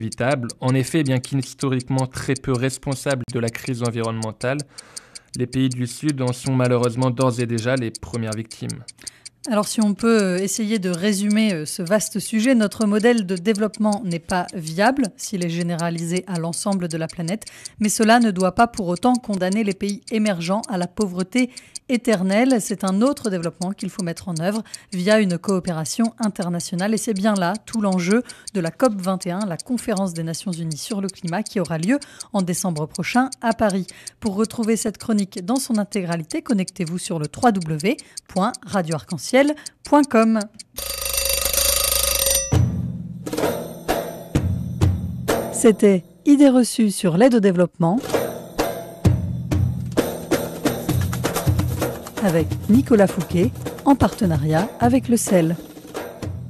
inévitable. En effet, bien qu'historiquement très peu responsables de la crise environnementale, les pays du Sud en sont malheureusement d'ores et déjà les premières victimes. Alors si on peut essayer de résumer ce vaste sujet, notre modèle de développement n'est pas viable s'il est généralisé à l'ensemble de la planète, mais cela ne doit pas pour autant condamner les pays émergents à la pauvreté éternelle. C'est un autre développement qu'il faut mettre en œuvre via une coopération internationale et c'est bien là tout l'enjeu de la COP21, la conférence des Nations Unies sur le climat qui aura lieu en décembre prochain à Paris. Pour retrouver cette chronique dans son intégralité, connectez-vous sur le www.radioarc-en-ciel.com. C'était Idées reçues sur l'aide au développement avec Nicolas Fouquet en partenariat avec le CEL.